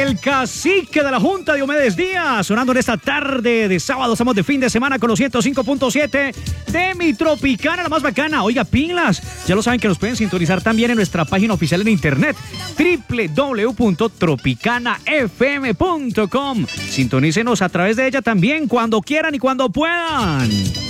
El cacique de la Junta, Diomedes Díaz, sonando en esta tarde de sábado. Estamos de fin de semana con los 105.7 de mi Tropicana, la más bacana. Oiga, pilas, ya lo saben que nos pueden sintonizar también en nuestra página oficial en internet, www.tropicanafm.com. Sintonícenos a través de ella también, cuando quieran y cuando puedan.